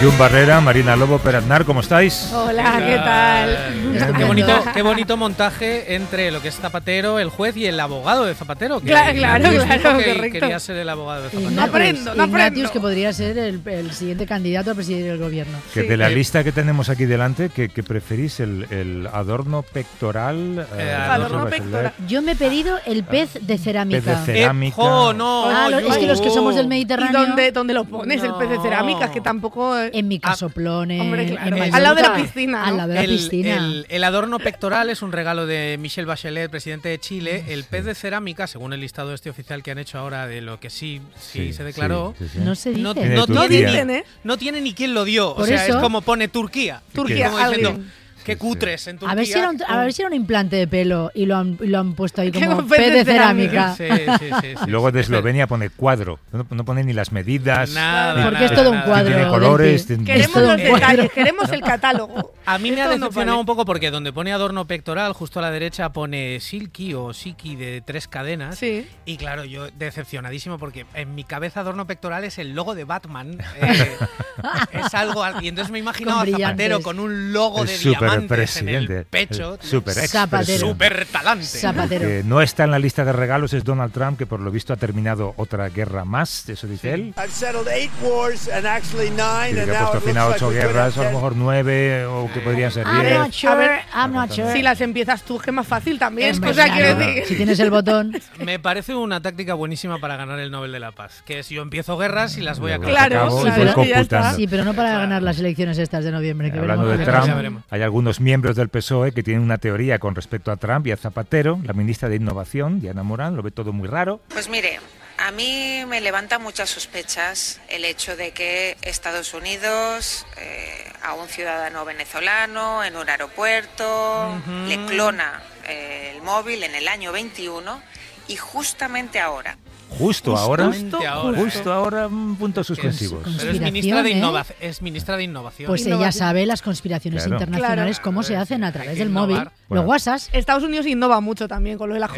Jun Barrera, Marina Lobo, Per Aznar, ¿cómo estáis? Hola, ¿qué tal? Qué bonito montaje entre lo que es Zapatero, el juez y el abogado de Zapatero. Que Claro, que quería ser el abogado de Zapatero. No aprendo. Ignatius, que podría ser el siguiente candidato a presidir el gobierno. Que de la lista que tenemos aquí delante, ¿qué preferís? ¿El adorno pectoral? Adorno pectoral. Yo me he pedido el pez de cerámica. Pez de cerámica. Es que los que somos del Mediterráneo. ¿Y dónde lo pones, el pez de cerámica? Es que tampoco... En mi casoplón. Hombre, claro. En Al lado de la piscina, ¿no? Al lado de la piscina. El adorno pectoral es un regalo de Michelle Bachelet, presidente de Chile. El pez de cerámica, según el listado oficial que han hecho ahora de lo que sí se declaró, no se dice. No tiene ni quién lo dio. Por o sea, eso, es como pone Turquía. Turquía, como diciendo, qué cutres en Turquía. A ver si era un implante de pelo y lo han puesto ahí como pez de cerámica. Sí. Luego de Eslovenia pone cuadro. No pone ni las medidas. Nada. Porque es todo un cuadro. Tiene colores. Queremos los detalles, queremos el catálogo. A mí me ha decepcionado un poco porque donde pone adorno pectoral, justo a la derecha pone Silky o Siki de 3 cadenas. Sí. Y claro, yo decepcionadísimo porque en mi cabeza adorno pectoral es el logo de Batman. Es algo. Y entonces me he imaginado a Zapatero con un logo de diamantes en el pecho. Super talante. Zapatero. Que no está en la lista de regalos es Donald Trump, que por lo visto ha terminado otra guerra más, eso dice él. Y que ha puesto fin a 8 guerras, o a lo mejor 9, o que podrían ser 10. I'm not sure. Si las empiezas tú, que es más fácil también. O sea, quiero decir, si tienes el botón. Me parece una táctica buenísima para ganar el Nobel de la Paz, que es yo empiezo guerras y las voy a acabar. Claro, sí, pero no para ganar las elecciones estas de noviembre. Que hablando de Trump, hay algunos miembros del PSOE que tienen una teoría con respecto a Trump y a Zapatero. La ministra de Innovación, Diana Morán, lo ve todo muy raro. Pues mire, a mí me levanta muchas sospechas el hecho de que Estados Unidos a un ciudadano venezolano en un aeropuerto le clona el móvil en el año 21 y justamente ahora. Justo ahora, puntos suspensivos. Pero es ministra de Innovación. Pues ella sabe las conspiraciones internacionales, cómo se hacen a través del móvil. Los WhatsApp. Estados Unidos innova mucho también con lo de la